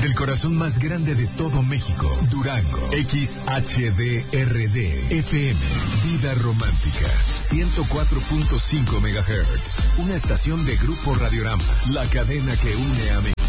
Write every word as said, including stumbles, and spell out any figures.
Del corazón más grande de todo México, Durango. X H D R D F M. Vida Romántica. ciento cuatro punto cinco megahertz. Una estación de Grupo Radiorama. La cadena que une a México.